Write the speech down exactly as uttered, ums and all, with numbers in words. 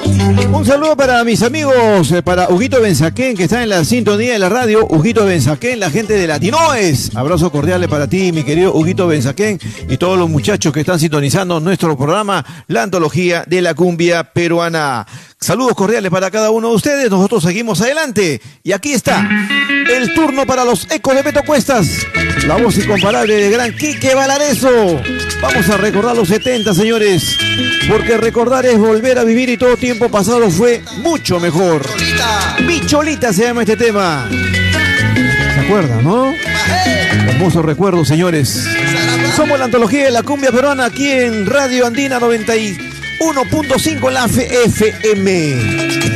Un saludo para mis amigos, eh, para Huguito Benzaquén, que está en la sintonía de la radio. Huguito Benzaquén, la gente de Latinoes. Abrazo cordial para ti, mi querido Huguito Benzaquén, y todos los muchachos que están sintonizando nuestro programa, la antología de la cumbia peruana. Saludos cordiales para cada uno de ustedes. Nosotros seguimos adelante. Y aquí está el turno para los ecos de Beto Cuestas. La voz incomparable de gran Quique Valareso. Vamos a recordar los setenta, señores. Porque recordar es volver a vivir y todo tiempo pasado fue mucho mejor. Bicholita se llama este tema. ¿Se acuerdan, no? Hermosos recuerdos, señores. Somos la antología de la cumbia peruana aquí en Radio Andina noventa y uno punto cinco en la F M.